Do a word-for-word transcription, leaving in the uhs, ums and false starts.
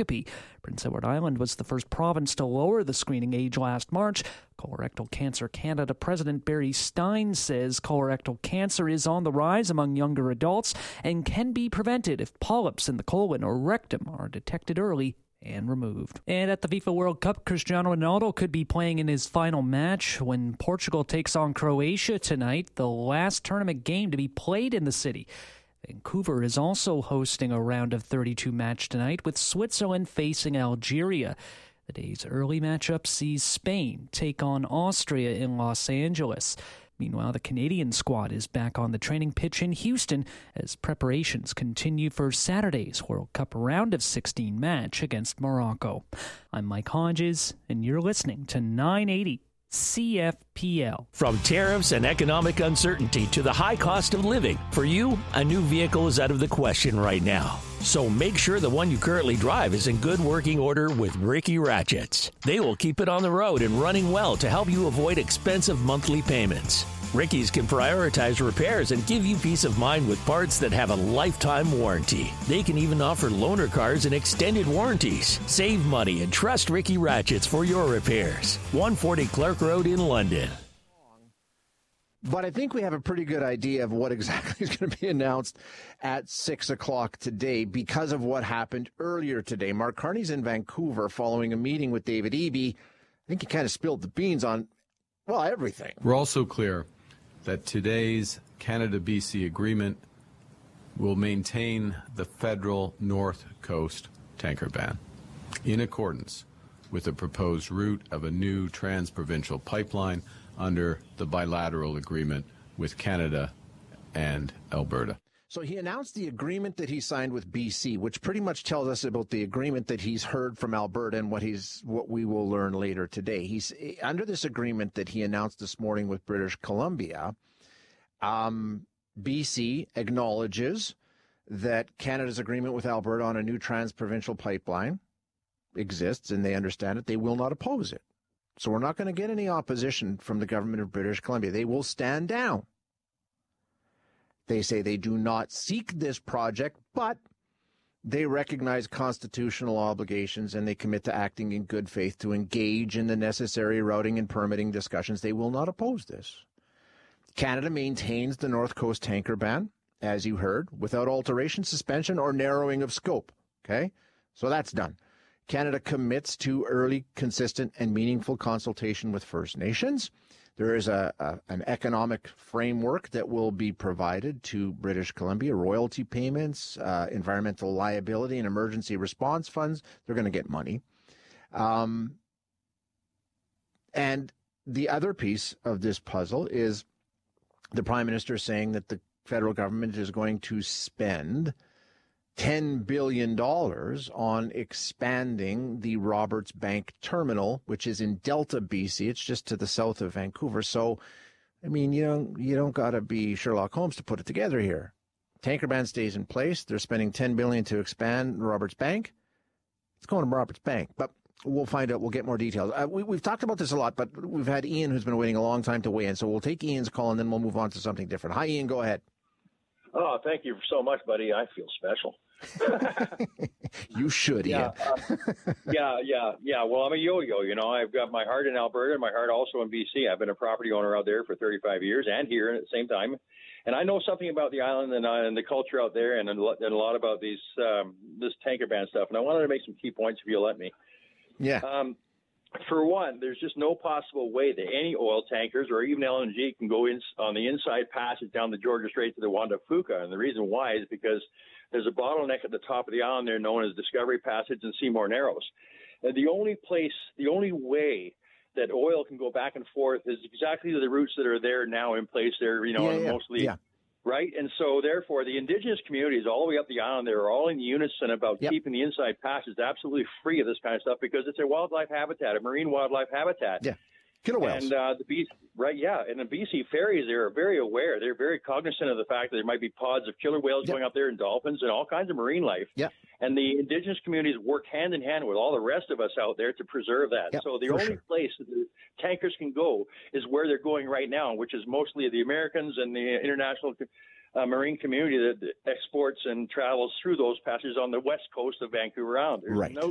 colonoscopy. Prince Edward Island was the first province to lower the screening age last March. Colorectal Cancer Canada President Barry Stein says colorectal cancer is on the rise among younger adults and can be prevented if polyps in the colon or rectum are detected early and removed. And at the FIFA World Cup, Cristiano Ronaldo could be playing in his final match when Portugal takes on Croatia tonight, the last tournament game to be played in the city. Vancouver is also hosting a round of thirty-two match tonight, with Switzerland facing Algeria. The day's early matchup sees Spain take on Austria in Los Angeles. Meanwhile, the Canadian squad is back on the training pitch in Houston as preparations continue for Saturday's World Cup round of sixteen match against Morocco. I'm Mike Hodges, and you're listening to nine eighty C F P L. From tariffs and economic uncertainty to the high cost of living, for you, a new vehicle is out of the question right now. So make sure the one you currently drive is in good working order with Ricky Ratchets. They will keep it on the road and running well to help you avoid expensive monthly payments. Ricky's can prioritize repairs and give you peace of mind with parts that have a lifetime warranty. They can even offer loaner cars and extended warranties. Save money and trust Ricky Ratchets for your repairs. one forty Clark Road in London. But I think we have a pretty good idea of what exactly is going to be announced at six o'clock today because of what happened earlier today. Mark Carney's in Vancouver following a meeting with David Eby. I think he kind of spilled the beans on, well, everything. We're also clear that today's Canada-B C agreement will maintain the federal North Coast tanker ban in accordance with the proposed route of a new trans-provincial pipeline under the bilateral agreement with Canada and Alberta. So he announced the agreement that he signed with B C, which pretty much tells us about the agreement that he's heard from Alberta and what he's what we will learn later today. He's under this agreement that he announced this morning with British Columbia. Um, B C acknowledges that Canada's agreement with Alberta on a new trans-provincial pipeline exists, and they understand it. They will not oppose it. So we're not going to get any opposition from the government of British Columbia. They will stand down. They say they do not seek this project, but they recognize constitutional obligations and they commit to acting in good faith to engage in the necessary routing and permitting discussions. They will not oppose this. Canada maintains the North Coast tanker ban, as you heard, without alteration, suspension, or narrowing of scope. Okay? So that's done. Canada commits to early, consistent, and meaningful consultation with First Nations. There is a, a an economic framework that will be provided to British Columbia, royalty payments, uh, environmental liability, and emergency response funds. They're going to get money. Um, and the other piece of this puzzle is the Prime Minister saying that the federal government is going to spend ten billion dollars on expanding the Roberts Bank terminal, which is in Delta, B C. It's just to the south of Vancouver. So, I mean, you don't, you don't got to be Sherlock Holmes to put it together here. Tanker ban stays in place. They're spending ten billion dollars to expand Roberts Bank. It's going to Roberts Bank, but we'll find out. We'll get more details. Uh, we, we've talked about this a lot, but we've had Ian, who's been waiting a long time to weigh in. So we'll take Ian's call, and then we'll move on to something different. Hi, Ian. Go ahead. Oh, thank you so much, buddy. I feel special. You should, yeah, Ian. uh, yeah, yeah, yeah. Well, I'm a yo-yo. You know, I've got my heart in Alberta and my heart also in B C. I've been a property owner out there for thirty-five years and here at the same time. And I know something about the island and, uh, and the culture out there and, and a lot about these um, this tanker ban stuff. And I wanted to make some key points if you'll let me. Yeah. Um, For one, there's just no possible way that any oil tankers or even L N G can go in on the inside passage down the Georgia Strait to the Juan de Fuca. And the reason why is because there's a bottleneck at the top of the island there known as Discovery Passage and Seymour Narrows. And the only place, the only way that oil can go back and forth is exactly the routes that are there now in place there, you know, yeah, and yeah, mostly yeah. Right. And so, therefore, the indigenous communities all the way up the island, they're all in unison about yep. keeping the inside passages absolutely free of this kind of stuff because it's a wildlife habitat, a marine wildlife habitat. Yeah. Killer whales. And uh, the B C, right, yeah. And the B C ferries, they're very aware. They're very cognizant of the fact that there might be pods of killer whales yep. going up there and dolphins and all kinds of marine life. Yeah. And the indigenous communities work hand in hand with all the rest of us out there to preserve that. Yep, so the for only sure. place that the tankers can go is where they're going right now, which is mostly the Americans and the international uh, marine community that exports and travels through those passages on the west coast of Vancouver Island. There's right. no